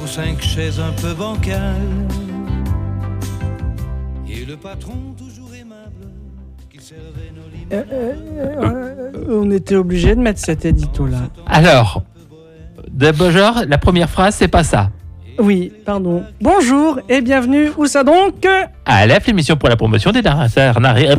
5 chaises un peu bancales. Et le patron toujours aimable qui servait nos limonades. On était obligé de mettre cet édito-là. Alors, d'abord, la première phrase, c'est pas ça. Oui, pardon. Bonjour et bienvenue. Où ça donc? À l'émission pour la promotion des arts narratifs.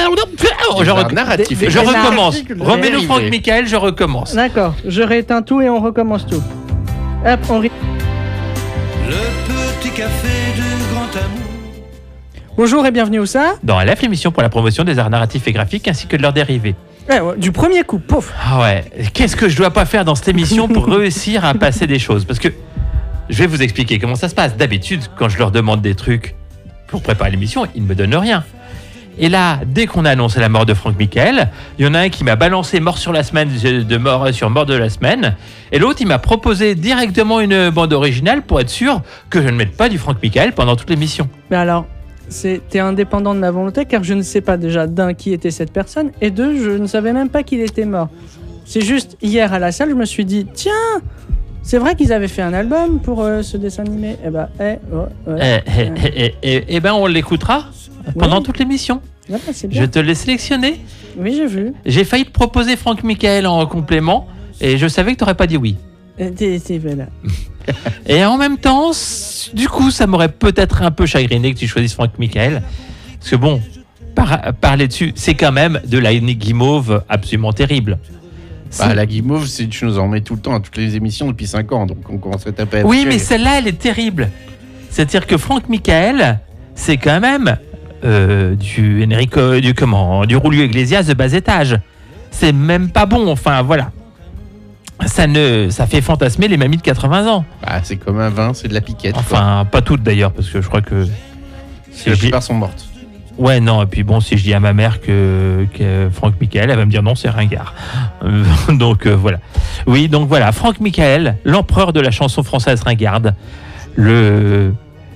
Je recommence. Remets-nous Franck Michael, je recommence. D'accord, je rééteins tout et on recommence tout. Hop, Le petit café du grand amour. Bonjour et bienvenue où ça? Dans LF, l'émission pour la promotion des arts narratifs et graphiques ainsi que de leurs dérivés. Ouais, du premier coup, pouf. Ah ouais, qu'est-ce que je dois pas faire dans cette émission pour réussir à passer des choses? Parce que je vais vous expliquer comment ça se passe. D'habitude, quand je leur demande des trucs pour préparer l'émission, ils ne me donnent rien. Et là, dès qu'on a annoncé la mort de Franck Michael, il y en a un qui m'a balancé mort sur la semaine, mort de la semaine, et l'autre, il m'a proposé directement une bande originale pour être sûr que je ne mette pas du Franck Michael pendant toute l'émission. Mais alors, c'était indépendant de ma volonté car je ne sais pas déjà d'un qui était cette personne et deux, je ne savais même pas qu'il était mort. C'est juste hier à la salle, je me suis dit, tiens, c'est vrai qu'ils avaient fait un album pour ce dessin animé. Eh ben, on l'écoutera pendant toute l'émission. Ouais, c'est bien. Je te l'ai sélectionné. Oui, j'ai vu. J'ai failli te proposer Franck Michael en complément et je savais que tu n'aurais pas dit oui. Voilà. Et en même temps, du coup, ça m'aurait peut-être un peu chagriné que tu choisisses Franck Michael. Parce que bon, parler dessus, c'est quand même de la guimauve absolument terrible. Bah, la guimauve, tu nous en mets tout le temps à toutes les émissions depuis 5 ans, donc on commence à taper. Oui, mais celle-là, elle est terrible. C'est-à-dire que Franck Michael, c'est quand même du Julio Iglesias de bas étage. C'est même pas bon, enfin voilà. Ça fait fantasmer les mamies de 80 ans. Bah, c'est comme un vin, c'est de la piquette. Enfin, pas toutes d'ailleurs, parce que je crois que... La plupart sont mortes. Ouais, non, et puis bon, si je dis à ma mère que Franck Michael, elle va me dire non, c'est ringard. Donc voilà. Oui, donc voilà, Franck Michael, l'empereur de la chanson française ringarde, le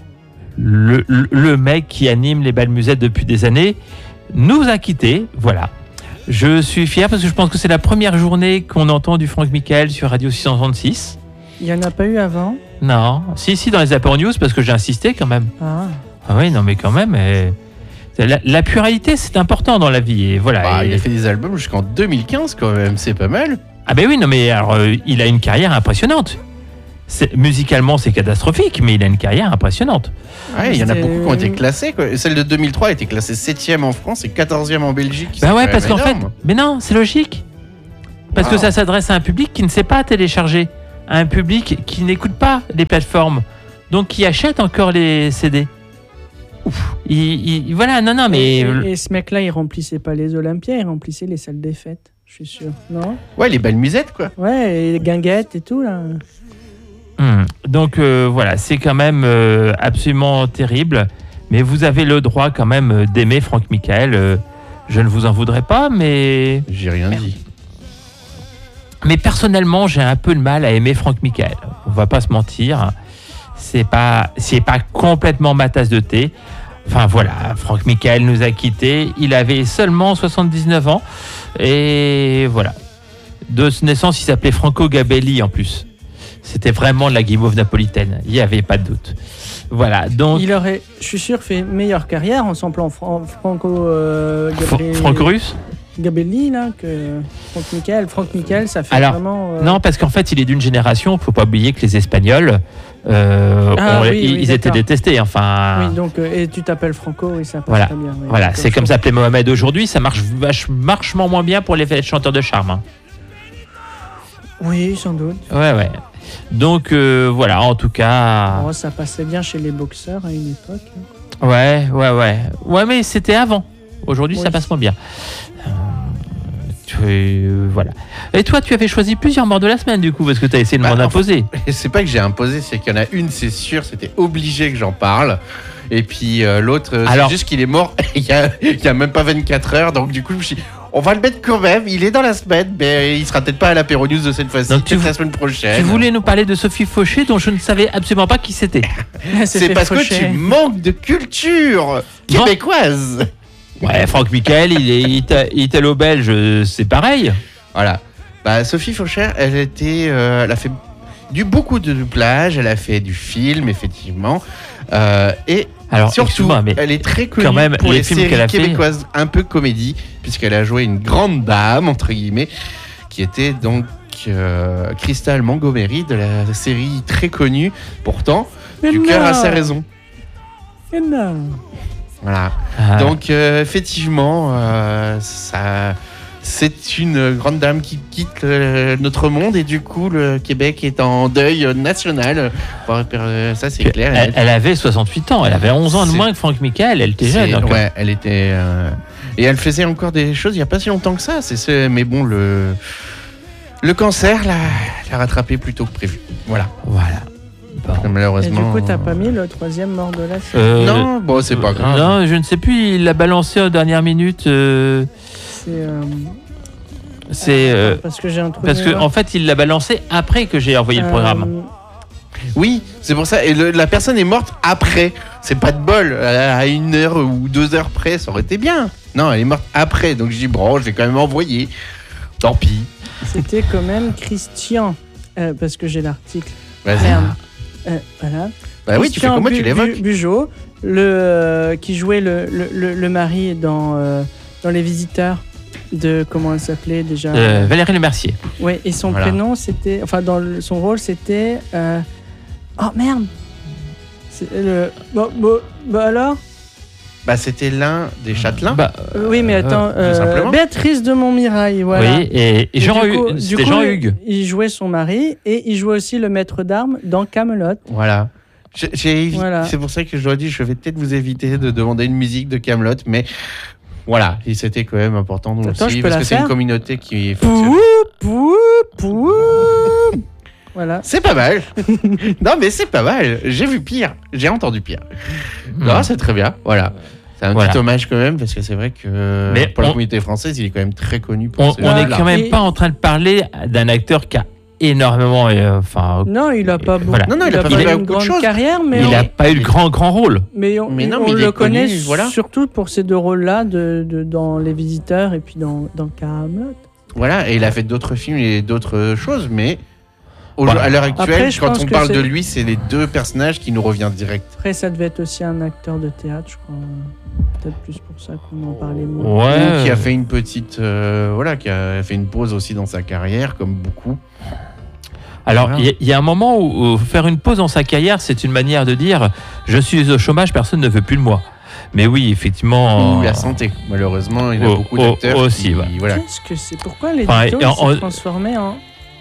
mec qui anime les bals musettes depuis des années, nous a quittés, voilà. Je suis fier parce que je pense que c'est la première journée qu'on entend du Franck Michael sur Radio 666. Il n'y en a pas eu avant? Non, si, dans les Apple News, parce que j'ai insisté quand même. Ah oui, non, mais quand même... La pluralité, c'est important dans la vie. Et voilà. Bah, il a fait des albums jusqu'en 2015 quand même, c'est pas mal. Ah ben oui, non mais alors, il a une carrière impressionnante. Musicalement, c'est catastrophique, mais il a une carrière impressionnante. Ouais, il y en a beaucoup qui ont été classés, quoi. Celle de 2003 a été classée 7e en France et 14e en Belgique. Bah ouais, parce qu'en fait... Mais non, c'est logique. Parce que ça s'adresse à un public qui ne sait pas télécharger. À un public qui n'écoute pas les plateformes. Donc qui achète encore les CD. Voilà, non, mais... Et ce mec-là, il remplissait pas les Olympias, il remplissait les salles des fêtes, je suis sûr, non? Ouais, les bals musettes, quoi. Ouais, et les guinguettes et tout, là. Donc, voilà, c'est quand même absolument terrible, mais vous avez le droit quand même d'aimer Franck Michael. Je ne vous en voudrais pas, mais... J'ai rien dit. Mais personnellement, j'ai un peu de mal à aimer Franck Michael. On va pas se mentir. C'est pas complètement ma tasse de thé. Enfin voilà, Franck Michael nous a quittés. Il avait seulement 79 ans. Et voilà. De naissance, il s'appelait Franco Gabelli en plus. C'était vraiment de la guimauve napolitaine. Il n'y avait pas de doute. Voilà, donc... Il aurait, je suis sûr, fait meilleure carrière en samplant Franco Gabelli. Franco-russe Gabelli, là, que Franck Michael, ça fait vraiment... Non, parce qu'en fait, il est d'une génération, il ne faut pas oublier que les Espagnols, ils étaient détestés. Enfin... Oui, donc, et tu t'appelles Franco, oui, ça passe très bien. Oui, voilà, c'est comme s'appelait Mohamed aujourd'hui, ça marche vachement moins bien pour les chanteurs de charme. Hein. Oui, sans doute. Ouais. Donc, voilà, en tout cas... Oh, ça passait bien chez les boxeurs à une époque. Ouais. Ouais, mais c'était avant. Aujourd'hui, ça passe moins bien. Voilà. Et toi, tu avais choisi plusieurs morts de la semaine, du coup, parce que tu as essayé de m'en imposer. C'est pas que j'ai imposé, c'est qu'il y en a une, c'est sûr, c'était obligé que j'en parle. Et puis l'autre, c'est juste qu'il est mort il y a même pas 24 heures. Donc du coup, je me suis dit, on va le mettre quand même. Il est dans la semaine, mais il sera peut-être pas à l'apéro news de cette fois-ci. Donc peut-être la semaine prochaine. Tu voulais nous parler de Sophie Fauché, dont je ne savais absolument pas qui c'était. C'est parce que tu manques de culture québécoise. Ouais, Franck Michael, il est italo-belge, c'est pareil. Voilà. Bah, Sophie Fauchère, elle a fait beaucoup de doublage. Elle a fait du film, effectivement. Et Alors, surtout, excuse-moi, mais elle est très connue quand même, pour les les films séries qu'elle a fait- québécoises un peu comédie, puisqu'elle a joué une grande dame, entre guillemets, qui était donc Crystal Montgomery de la série très connue, pourtant, Mais Du non. cœur à sa raison. Mais non. Voilà. Ah, Donc, effectivement, c'est une grande dame qui quitte notre monde et du coup, le Québec est en deuil national. Ça, c'est clair. elle avait 68 ans, elle avait 11 ans de C'est- moins que Franck Michael, elle était jeune. Donc, Ouais, elle était. Et elle faisait encore des choses il n'y a pas si longtemps que ça. Mais bon, le cancer l'a rattrapé plus tôt que prévu. Voilà. Voilà. Bon. Et Malheureusement. du coup, t'as pas mis le 3e mort de la série. Non, bon, c'est pas grave. Non, je ne sais plus, il l'a balancé en dernière minute. C'est parce que j'ai un truc. Parce que en fait, il l'a balancé après que j'ai envoyé le programme. Oui, c'est pour ça. Et la personne est morte après. C'est pas de bol. À 1 heure ou 2 heures près, ça aurait été bien. Non, elle est morte après. Donc je dis, bon, je vais quand même envoyer. Tant pis. C'était quand même Christian. Parce que j'ai l'article. Vas-y. Merde. Voilà. Bah oui, tu fais comme moi, tu l'évoques. Bugeaud, qui jouait le mari dans Les Visiteurs de. Comment elle s'appelait déjà Valérie Lemercier. Ouais, et son Voilà. prénom c'était. Enfin, son rôle c'était. Oh merde. C'est le. Bah alors. Bah, c'était l'un des châtelains. Bah, Oui, mais attends. tout simplement. Béatrice de Montmirail, voilà. Oui, et Et Jean-Hugues. du C'était coup, Jean-Hugues. Il jouait son mari et il jouait aussi le maître d'armes dans Camelot. Voilà. Voilà. C'est pour ça que je dois dire, je vais peut-être vous éviter de demander une musique de Kaamelott, mais voilà, et c'était quand même important nous Attends, aussi, je peux parce la que c'est faire une communauté qui fonctionne. Pou. Voilà. C'est pas mal. Non, mais c'est pas mal. J'ai vu pire. J'ai entendu pire. Non, c'est très bien. Voilà. C'est un Voilà. petit hommage quand même, parce que c'est vrai que Mais pour la on- communauté française, il est quand même très connu pour On ce n'est rôle-là. quand même Et- pas en train de parler d'un acteur qui a énormément. Non, il a pas beaucoup. Voilà. Non, il a pas eu fait une beaucoup de grande choses. carrière, mais il on, n'a pas eu le grand rôle. mais on, Mais non, on mais il le est connu, connaît voilà. surtout pour ces 2 rôles-là dans Les Visiteurs et puis dans Camelot. Voilà, et il a fait d'autres films et d'autres choses, mais Voilà. à l'heure actuelle, Après, je quand pense on que parle c'est- de lui, c'est les 2 personnages qui nous reviennent direct. Après, ça devait être aussi un acteur de théâtre, je crois. Peut-être plus pour ça qu'on en parlait moins. Ouais. Ou qui a fait une petite, qui a fait une pause aussi dans sa carrière, comme beaucoup. Alors, Voilà. il y a un moment où faire une pause dans sa carrière, c'est une manière de dire je suis au chômage, personne ne veut plus de moi. Mais oui, effectivement. Ou la santé, malheureusement, il y a Oh, beaucoup oh, d'acteurs aussi, qui, ouais. voilà. Qu'est-ce que c'est Pourquoi l'édito Enfin, il en- s'est transformé en...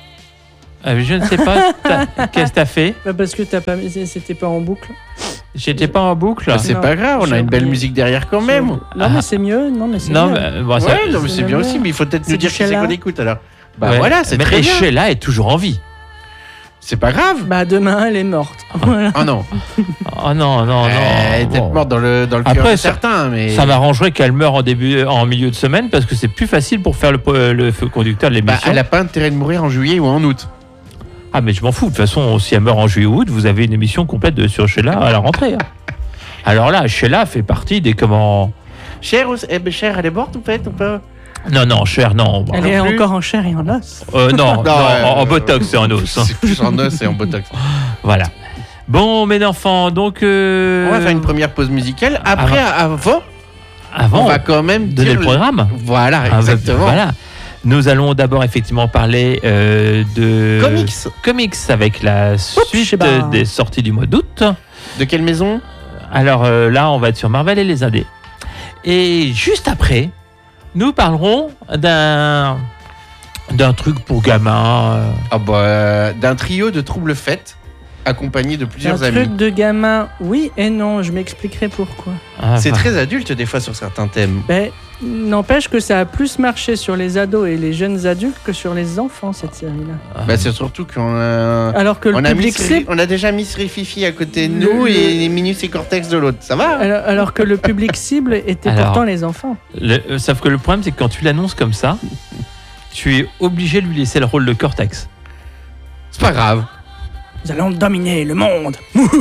Je ne sais pas, qu'est-ce que t'as fait? Bah, parce que t'as pas... c'était pas en boucle. J'étais pas en boucle. Bah, c'est Non, pas grave, on j'ai a une belle oublié. musique derrière quand même. Non, Ah. mais c'est mieux. Non, mais c'est Non, mieux. mais bon, ça- Ouais, non, mais c'est c'est bien mieux. aussi, mais il faut peut-être C'est nous dire du qui c'est Sheila. qu'on écoute alors. Bah ouais. voilà, c'est Mais très et bien. Sheila est toujours en vie. C'est pas grave. Bah, demain, elle est morte. Voilà. Oh non. Oh non, non, non. Elle est peut-être Bon. morte dans le cœur Après, de ça- certains, mais. Ça m'arrangerait qu'elle meure en milieu de semaine parce que c'est plus facile pour faire le feu conducteur de Bah, l'émission. elle a pas intérêt de mourir en juillet ou en août. Ah, mais je m'en fous. De toute façon, si elle meurt en juillet ou août, vous avez une émission complète sur Sheila à la rentrée. Hein. Alors là, Sheila fait partie des comment. Cher, Cher, elle est morte ou pas ou pas? Non, Cher, non. Elle non est plus. encore en chair et en os. Non, en botox et en os. hein. C'est plus en os et en botox. Voilà. Bon, mes enfants, donc. On va faire une première pause musicale. Après, avant, Avant, on va quand même donner dire le programme. Voilà, Ah, exactement. Voilà. Nous allons d'abord effectivement parler de comics avec la suite Shiba. des sorties du mois d'août. De quelle maison? Alors là, on va être sur Marvel et les Indés. Et juste après, nous parlerons d'un truc pour gamins. Ah bah, d'un trio de troubles faits, accompagné de Un plusieurs amis. truc de gamin, oui et non. Je m'expliquerai pourquoi. C'est Enfin, très adulte des fois sur certains thèmes. Ben, n'empêche que ça a plus marché sur les ados et les jeunes adultes que sur les enfants, cette série-là. Bah, c'est surtout qu'on a... Alors que le On a, public cible... on a déjà Miss Rififi à côté de nous et Minus et Cortex de l'autre. Ça va? Alors que le public cible était Alors. pourtant les enfants. sauf que le problème, c'est que quand tu l'annonces comme ça, tu es obligé de lui laisser le rôle de Cortex. C'est pas grave. Nous allons dominer le monde.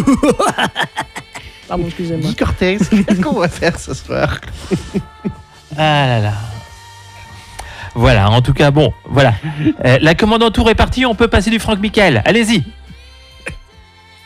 Pardon, excusez-moi. Guy Cortex, qu'est-ce qu'on va faire ce soir? Ah là là. Voilà, en tout cas, bon, voilà. La commande en tour est partie, on peut passer du Franck Michael. Allez-y.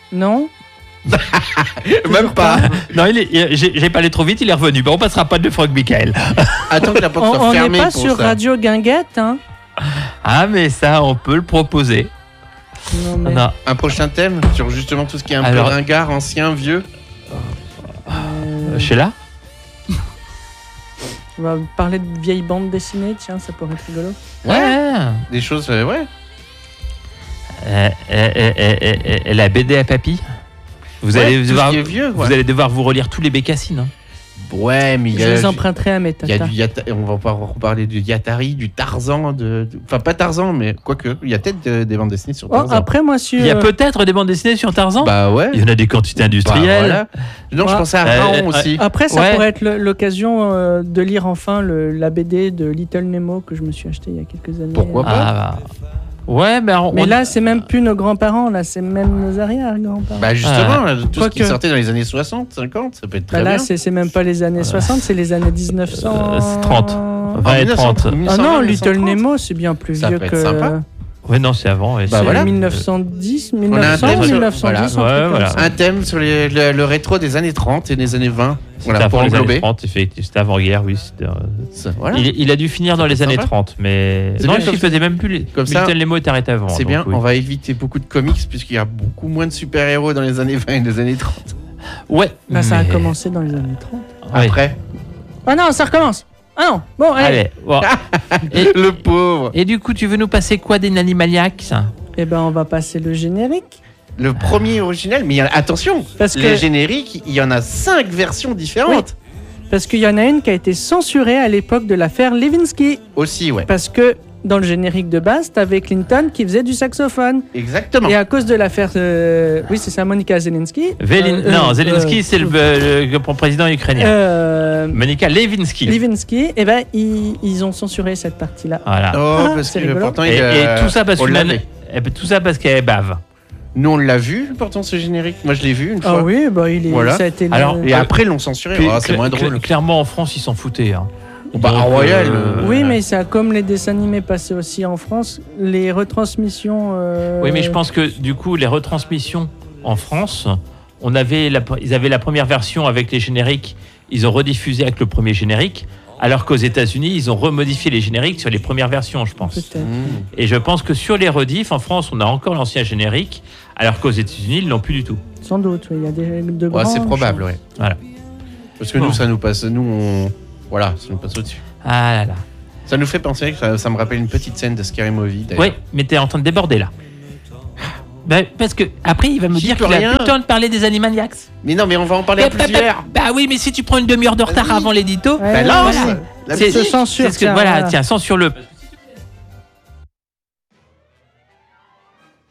Non. Même pas. Non, j'ai pas allé trop vite, il est revenu. Bon, on passera pas de Franck Michael. Attends que la porte soit On fermée n'est pas pour sur ça. Radio Guinguette, hein. Ah, mais ça, on peut le proposer. Non, mais... Non. Un prochain thème sur justement tout ce qui est un Alors- peu ringard, ancien, vieux. Sheila On va parler de vieilles bandes dessinées, tiens, ça pourrait être rigolo. Ouais. Des choses, ouais. La BD à papy. Vous Ouais, allez tout devoir, ce qui est vieux, quoi. vous allez devoir vous relire tous les Bécassines. Hein. Ouais, mais il y Je a. les emprunterai à mes Il y a tatas. du on va pas reparler du Yatari, du Tarzan, enfin pas Tarzan, mais quoique, il y a peut-être des bandes dessinées sur Oh, Tarzan. après, moi, sur... Il y a peut-être des bandes dessinées sur Tarzan. Bah ouais. Il y en a des quantités industrielles. Bah, voilà. Non, je Ouais. pensais à Raon aussi. Après, ça Ouais. pourrait être l'occasion de lire enfin la BD de Little Nemo que je me suis acheté il y a quelques années. Pourquoi pas Ah, bah. Ouais, mais, Mais là, c'est même plus nos grands-parents, là, c'est même nos arrière-grands-parents. Bah justement, tout ce qui Quoique. sortait dans les années 60, 50, ça peut être très Bah là, bien. c'est même pas les années 60, c'est les années 1900. C'est 30. En 20 et 30. 1920, Ah non, 1930. Little Nemo, c'est bien plus Ça vieux peut être que. sympa. Ouais, non, c'est avant. Ouais, Bah c'est- voilà. 1910, a un 1900, thème sur- 1910. voilà. un truc Ouais, comme voilà. ça. Un thème sur le rétro des années 30 et des années 20. C'était Voilà, pour avant les années englober. 30, effectivement. C'était avant-guerre, oui. Voilà. Il a dû finir dans Ça peut les être années sympa. 30, mais. C'est Non, bien il comme faisait même plus les. Comme ça, Little Nemo est arrêté avant. C'est donc bien, oui. on va éviter beaucoup de comics puisqu'il y a beaucoup moins de super-héros dans les années 20 et les années 30. Ouais. Bah, ça a mais- commencé dans les années 30. Ouais. Après, Ah non, ça recommence. Ah non, bon, allez. Allez. Bon. le pauvre. Et du coup, tu veux nous passer quoi des Animaniacs? Eh ben, on va passer le générique. Le premier original, mais attention, Parce que- les génériques, il y en a 5 versions différentes. Parce qu'il y en a une qui a été censurée à l'époque de l'affaire Lewinsky. Aussi, ouais. Parce que dans le générique de base, t'avais Clinton qui faisait du saxophone. Exactement. Et à cause de l'affaire. Oui, c'est ça, Monica Zelensky. Non, Zelensky, c'est le président ukrainien. Monica Lewinsky. Lewinsky, et ben ils ont censuré cette partie-là. Voilà. Oh, Ah, parce c'est que rigolo. pourtant, Et tout ça parce on que l'avait. tout ça parce qu'elle bave. Nous, on l'a vu, pourtant, ce générique. Moi, je l'ai vu une Ah fois. oui, bah il est. Voilà. Ça a été. Alors, Et après, ils l'ont censuré. Puis, Oh, c'est moins drôle. Clairement, en France, ils s'en foutaient. Hein. Bah, Donc, en Royal. Oui, mais ça, comme les dessins animés passaient aussi en France, les retransmissions. Oui, mais je pense que du coup, les retransmissions en France, ils avaient la première version avec les génériques, ils ont rediffusé avec le premier générique, alors qu'aux États-Unis, ils ont remodifié les génériques sur les premières versions, je pense. Peut-être. Et je pense que sur les rediffs, en France, on a encore l'ancien générique, alors qu'aux États-Unis, ils l'ont plus du tout. Sans doute, oui, il y a de Ouais, grandes c'est probable, ouais. Voilà. Parce que Bon. nous, ça nous passe. Nous, on. Voilà, ça nous passe au-dessus. Ah là là. Ça nous fait penser que ça me rappelle une petite scène de Scary Movie, d'ailleurs. Oui, mais t'es en train de déborder là. Ben, parce que après, il va me J'y dire peux qu'il a rien. plus le temps de parler des Animaniacs. Mais non, mais on va en parler à plusieurs. Bah oui, mais si tu prends une demi-heure de retard Vas-y. avant l'édito, Ouais, Bah, lance voilà. la C'est musique. censure, c'est ce que, tiens, voilà, voilà. tiens, censure-le.